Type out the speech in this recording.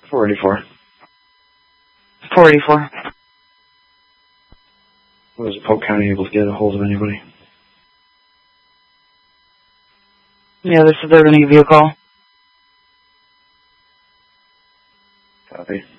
484. 484. Was Polk County able to get a hold of anybody? Yeah, they said they were going to give you a call. Copy.